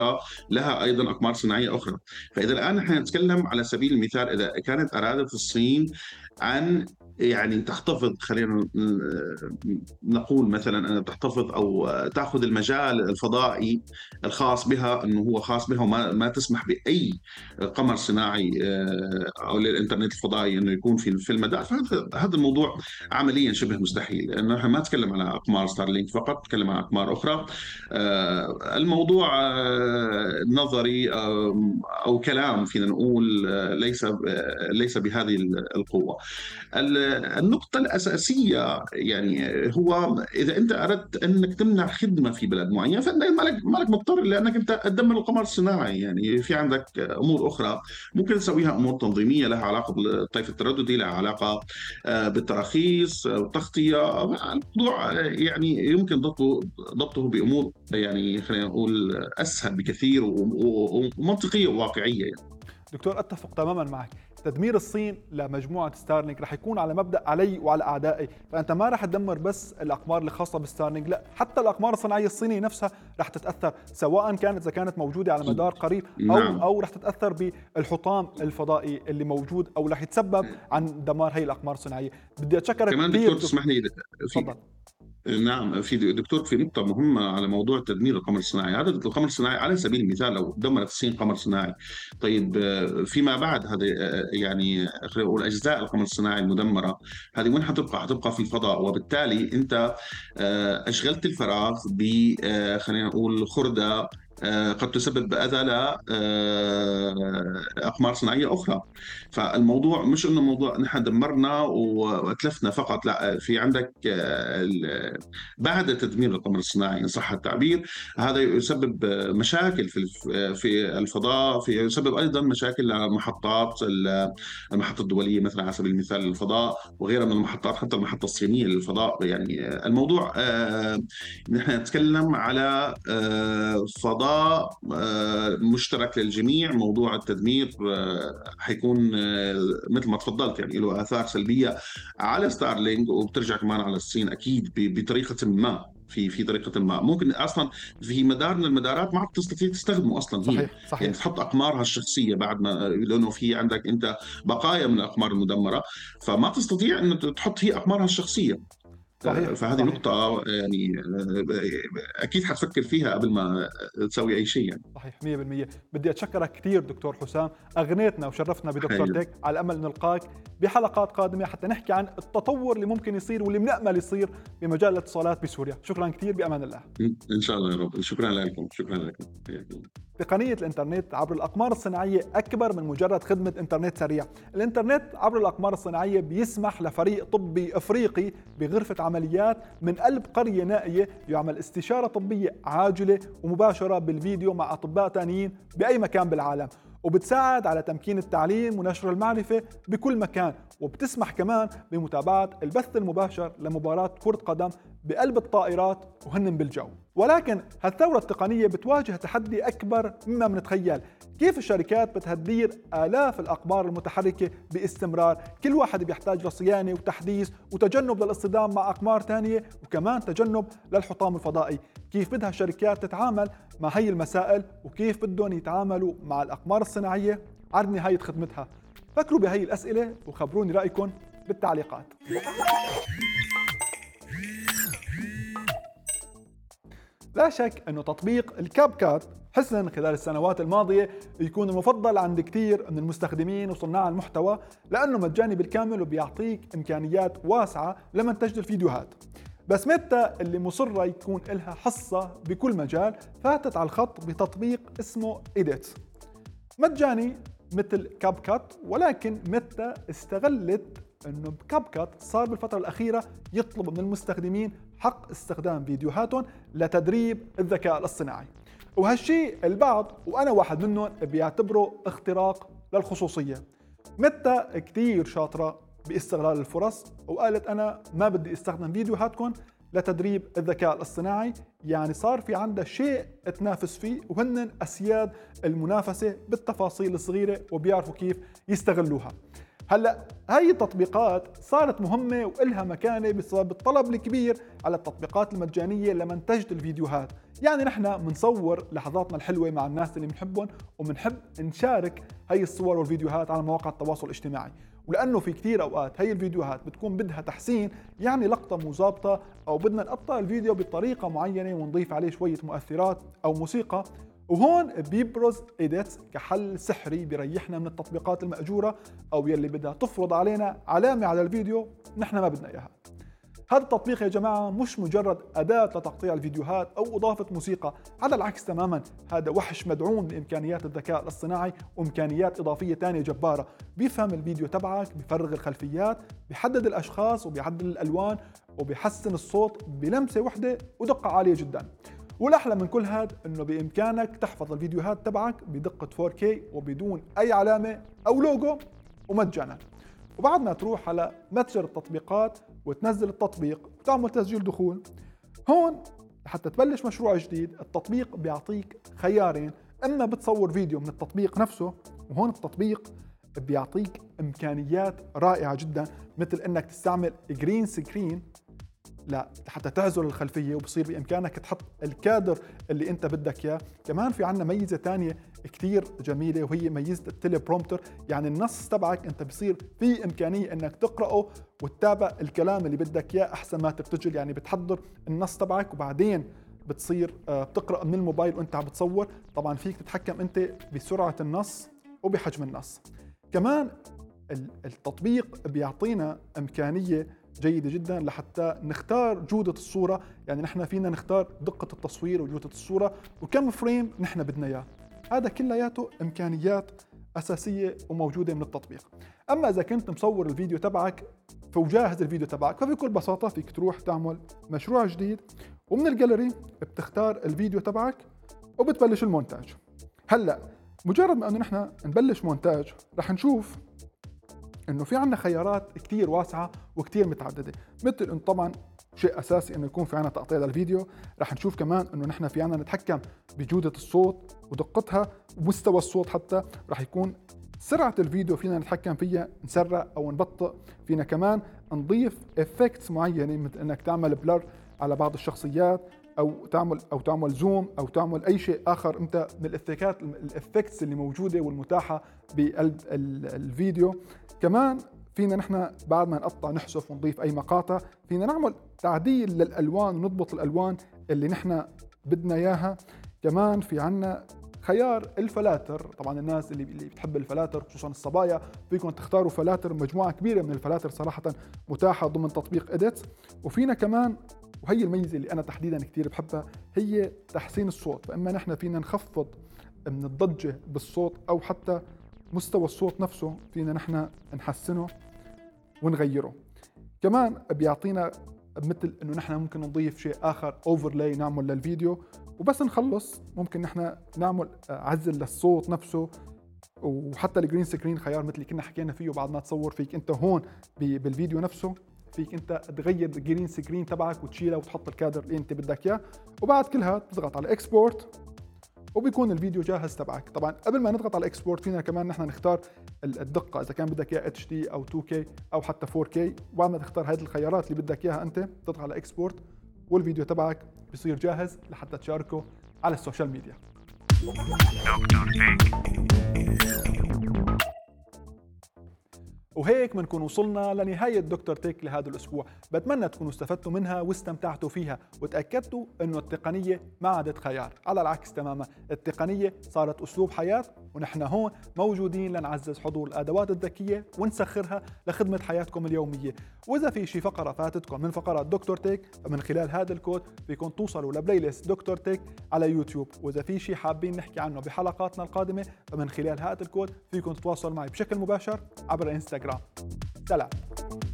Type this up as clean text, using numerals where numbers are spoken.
لها أيضًا أقمار صناعية أخرى. فإذا الآن نحن نتكلم على سبيل المثال، إذا كانت أرادت الصين أن يعني تحتفظ، خلينا نقول مثلًا أن تحتفظ أو تأخذ المجال الفضائي الخاص بها، إنه هو خاص بها، وما تسمح بأي قمر صناعي أو للإنترنت الفضائي إنه يكون في المدار، فهذا الموضوع عمليًا شبه مستحيل، لأنه نحن ما نتكلم على أقمار ستارلينك فقط، نتكلم عن أقمار أخرى. الموضوع نظري أو كلام، فينا نقول ليس بهذه القوة. النقطة الأساسية يعني هو إذا أنت أردت أنك تمنع خدمة في بلد معين، فأنت مالك مضطر لأنك أنت تدمر القمر الصناعي. يعني في عندك أمور أخرى ممكن تسويها، أمور تنظيمية لها علاقة بالطيف الترددي، لها علاقة بالتراخيص والتغطية. الموضوع يعني يمكن ضبطه بأمور يعني خلينا نقول أسهل بكثير ومنطقية وواقعية يعني. دكتور، أتفق تماما معك. تدمير الصين لمجموعة ستارلينك رح يكون على مبدأ علي وعلى أعدائي، فأنت ما رح تدمر بس الأقمار الخاصة بستارلينك، لا، حتى الأقمار الصناعية الصينية نفسها رح تتأثر، سواء إذا كانت موجودة على مدار قريب نعم. أو رح تتأثر بالحطام الفضائي اللي موجود، أو رح يتسبب عن دمار هي الأقمار الصناعية. بدي أتشكرك كمان كثير دكتور تسمح لي، في تفضل. نعم، في دكتور، في نقطة مهمة على موضوع تدمير القمر الصناعي. هذا القمر الصناعي على سبيل المثال لو دمرت الصين قمر صناعي، طيب فيما بعد هذا يعني خلينا نقول أجزاء القمر الصناعي المدمرة هذه وين حتبقى؟ حتبقى في الفضاء، وبالتالي أنت أشغلت الفراغ ب خلينا نقول خردة قد تسبب أذى لأقمار صناعية أخرى. فالموضوع مش إنه موضوع نحن دمرنا وأتلفنا فقط، لا، في عندك بعد تدمير القمر الصناعي إن صح التعبير، هذا يسبب مشاكل في الفضاء، يسبب أيضا مشاكل لمحطات المحطة الدولية مثلا على سبيل المثال للفضاء، وغيرها من المحطات، حتى المحطة الصينية للفضاء. يعني الموضوع نحن نتكلم على فضاء مشترك للجميع. موضوع التدمير حيكون مثل ما تفضلت يعني له آثار سلبية على ستارلينك، وبترجع كمان على الصين أكيد بطريقة ما. في طريقة ما ممكن أصلا في مدار من المدارات ما عاد تستطيع تستخدمه أصلا هي، صحيح يعني صحيح تحط أقمارها الشخصية بعد ما، لأنه في عندك أنت بقايا من الأقمار المدمرة، فما تستطيع أن تحط هي أقمارها الشخصية. صحيح فهذه صحيح نقطة يعني أكيد حتفكر فيها قبل ما تسوي أي شيء يعني. صحيح 100%. بدي أتشكرك كثير دكتور حسام، أغنيتنا وشرفتنا بدكتور حقيقة. تك، على أمل نلقاك بحلقات قادمة حتى نحكي عن التطور اللي ممكن يصير واللي بنأمل يصير بمجال الاتصالات بسوريا. شكرا كثير، بأمان الله. إن شاء الله يا رب. شكرا لكم، شكرا لكم. تقنية الإنترنت عبر الأقمار الصناعية أكبر من مجرد خدمة إنترنت سريع. الإنترنت عبر الأقمار الصناعية بيسمح لفريق طبي أفريقي بغرفة عمليات من قلب قرية نائية يعمل استشارة طبية عاجلة ومباشرة بالفيديو مع أطباء تانيين بأي مكان بالعالم، وبتساعد على تمكين التعليم ونشر المعرفة بكل مكان، وبتسمح كمان بمتابعة البث المباشر لمباراة كرة قدم بقلب الطائرات وهن بالجو. ولكن هالثورة التقنية بتواجه تحدي أكبر مما بنتخيل. كيف الشركات بتهدير آلاف الأقمار المتحركة باستمرار، كل واحد بيحتاج لصيانة وتحديث وتجنب للاصطدام مع أقمار تانية، وكمان تجنب للحطام الفضائي. كيف بدها الشركات تتعامل مع هي المسائل، وكيف بدهم يتعاملوا مع الأقمار الصناعية على نهاية خدمتها؟ فكروا بهي الأسئلة وخبروني رأيكم بالتعليقات. لا شك أنه تطبيق الكاب كات حسنا خلال السنوات الماضية يكون المفضل عند كثير من المستخدمين وصناع المحتوى، لأنه مجاني بالكامل وبيعطيك إمكانيات واسعة لمنتج الفيديوهات. بس ميتا اللي مصرة يكون لها حصة بكل مجال فاتت على الخط بتطبيق اسمه إيديت، مجاني مثل كاب كات، ولكن ميتا استغلت انه بكاب كات صار بالفترة الأخيرة يطلب من المستخدمين حق استخدام فيديوهاتهم لتدريب الذكاء الاصطناعي، وهالشيء البعض وأنا واحد منهم بيعتبره اختراق للخصوصية. ميتا كتير شاطرة باستغلال الفرص، وقالت أنا ما بدي استخدم فيديوهاتكم لتدريب الذكاء الاصطناعي، يعني صار في عندها شيء تنافس فيه، وهن أسياد المنافسة بالتفاصيل الصغيرة وبيعرفوا كيف يستغلوها. هلا هاي التطبيقات صارت مهمة وإلها مكانة بسبب الطلب الكبير على التطبيقات المجانية لمنتجة الفيديوهات. يعني نحن بنصور لحظاتنا الحلوة مع الناس اللي بنحبهم، وبنحب نشارك هاي الصور والفيديوهات على مواقع التواصل الاجتماعي. ولأنه في كتير أوقات هاي الفيديوهات بتكون بدها تحسين، يعني لقطة مو ظابطة، أو بدنا نقطع الفيديو بطريقة معينة ونضيف عليه شوية مؤثرات أو موسيقى، وهون بيبرز إيديتس كحل سحري بيريحنا من التطبيقات المأجورة أو يلي بدها تفرض علينا علامة على الفيديو نحن ما بدنا إياها. هذا التطبيق يا جماعة مش مجرد أداة لتقطيع الفيديوهات أو إضافة موسيقى، على العكس تماما، هذا وحش مدعوم بإمكانيات الذكاء الاصطناعي وإمكانيات إضافية تانية جبارة. بيفهم الفيديو تبعك، بيفرغ الخلفيات، بيحدد الأشخاص وبيعدل الألوان، وبيحسن الصوت بلمسة واحدة ودقة عالية جدا. والأحلى من كل هذا إنه بإمكانك تحفظ الفيديوهات تبعك بدقة 4K وبدون أي علامة أو لوجو ومجانا. وبعد ما تروح على متجر التطبيقات وتنزل التطبيق وتعمل تسجيل دخول، هون حتى تبلش مشروع جديد التطبيق بيعطيك خيارين: إما بتصور فيديو من التطبيق نفسه، وهون التطبيق بيعطيك إمكانيات رائعة جدا، مثل إنك تستعمل جرين سكرين حتى تعزل الخلفية، وبصير بإمكانك تحط الكادر اللي انت بدك اياه. كمان في عنا ميزة تانية كتير جميلة، وهي ميزة التيلي برومتر، يعني النص تبعك انت بصير في إمكانية انك تقرأه وتتابع الكلام اللي بدك اياه احسن ما ترتجل. يعني بتحضر النص تبعك وبعدين بتصير بتقرأ من الموبايل وانت عم بتصور. طبعا فيك تتحكم انت بسرعة النص وبحجم النص. كمان التطبيق بيعطينا إمكانية جيدة جدا لحتى نختار جودة الصورة، يعني نحن فينا نختار دقة التصوير وجودة الصورة وكم فريم نحن بدنا اياه. هذا كلياته إمكانيات أساسية وموجودة من التطبيق. أما إذا كنت مصور الفيديو تبعك وجاهز الفيديو تبعك، فبكل بساطة فيك تروح تعمل مشروع جديد، ومن الجاليري بتختار الفيديو تبعك وبتبلش المونتاج. هلأ مجرد ما أنه نحن نبلش مونتاج رح نشوف انه في عنا خيارات كتير واسعة وكتير متعددة، مثل انه طبعا شيء اساسي انه يكون في عنا تقطيع للفيديو. رح نشوف كمان انه نحن في عنا نتحكم بجودة الصوت ودقتها ومستوى الصوت، حتى رح يكون سرعة الفيديو فينا نتحكم فيها، نسرع او نبطئ. فينا كمان نضيف افكتس معينة، مثل انك تعمل بلر على بعض الشخصيات، او تعمل زوم، او تعمل اي شيء اخر انت من الافكتس اللي موجودة والمتاحة بقلب الفيديو. كمان فينا نحن بعد ما نقطع نحذف ونضيف اي مقاطع، فينا نعمل تعديل للالوان ونضبط الالوان اللي نحن بدنا اياها. كمان في عنا خيار الفلاتر، طبعا الناس اللي بتحب الفلاتر خصوصا الصبايا فيكم تختاروا فلاتر، مجموعة كبيرة من الفلاتر صراحة متاحة ضمن تطبيق إيديتس. وفينا كمان، وهي الميزة اللي أنا تحديدا كتير بحبها، هي تحسين الصوت. فإما نحن فينا نخفض من الضجة بالصوت أو حتى مستوى الصوت نفسه فينا نحن نحسنه ونغيره. كمان بيعطينا مثل انه نحن ممكن نضيف شيء اخر اوفرلاي نعمل للفيديو، وبس نخلص ممكن نحن نعمل عزل للصوت نفسه. وحتى الجرين سكرين خيار مثل اللي كنا حكينا فيه، بعد ما تصور فيك انت هون بالفيديو نفسه فيك انت تغير الجرين سكرين تبعك وتشيله وتحط الكادر اللي انت بدك اياه. وبعد كلها تضغط على اكسبورت وبيكون الفيديو جاهز تبعك. طبعا قبل ما نضغط على الاكسبورت فينا كمان نحن نختار الدقة، اذا كان بدك اياه HD او 2K او حتى 4K. وبعد ما تختار هذه الخيارات اللي بدك اياها انت تضغط على اكسبورت، والفيديو تبعك بيصير جاهز لحتى تشاركه على السوشيال ميديا. وهيك بنكون وصلنا لنهاية دكتور تك لهذا الأسبوع. بتمنى تكونوا استفدتوا منها واستمتعتوا فيها، وتأكدتوا أنه التقنية ما عادت خيار، على العكس تماما، التقنية صارت أسلوب حياة، ونحن هون موجودين لنعزز حضور الأدوات الذكية ونسخرها لخدمة حياتكم اليومية. وإذا في شي فقرة فاتتكم من فقرات دكتور تك، فمن خلال هذا الكود فيكم توصلوا لبلاي ليست دكتور تك على يوتيوب. وإذا في شي حابين نحكي عنه بحلقاتنا القادمة، فمن خلال هذا الكود فيكم تتواصلوا معي بشكل مباشر عبر انستغرام. سلام.